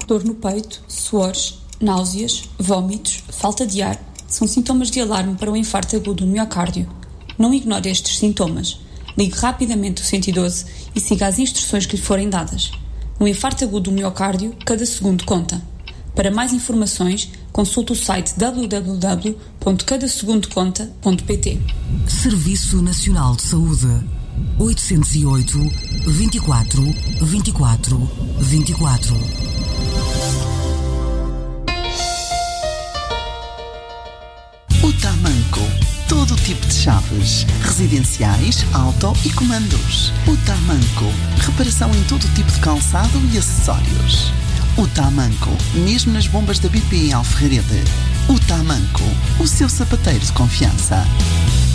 Dor no peito, suores, náuseas, vômitos, falta de ar são sintomas de alarme para o infarto agudo do miocárdio. Não ignore estes sintomas. Ligue rapidamente o 112 e siga as instruções que lhe forem dadas. No infarto agudo do miocárdio, cada segundo conta. Para mais informações, consulte o site www.cadasegundoconta.pt. Serviço Nacional de Saúde. 808 24 24 24. O Tamanco. Todo tipo de chaves, residenciais, auto e comandos. O Tamanco. Reparação em todo tipo de calçado e acessórios. O Tamanco. Mesmo nas bombas da BP em Alferrarede. O Tamanco. O seu sapateiro de confiança.